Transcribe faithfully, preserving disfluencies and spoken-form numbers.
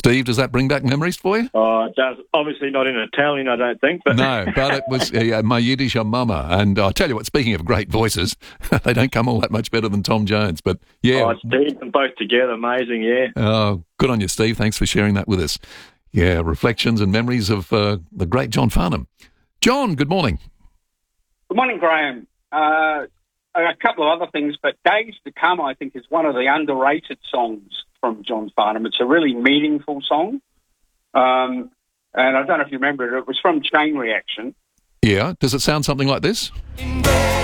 Steve, does that bring back memories for you? Oh, it does. Obviously not in Italian, I don't think. But No, but it was uh, my Yiddish mama. And I'll tell you what, speaking of great voices, they don't come all that much better than Tom Jones. But yeah. Oh, Steve, them both together, amazing, yeah. Oh, good on you, Steve. Thanks for sharing that with us. Yeah, reflections and memories of uh, the great John Farnham. John, good morning. Good morning, Graham. Uh, a couple of other things, but Days to Come, I think, is one of the underrated songs from John Farnham. It's a really meaningful song. Um, and I don't know if you remember it, it was from Chain Reaction. Yeah, does it sound something like this?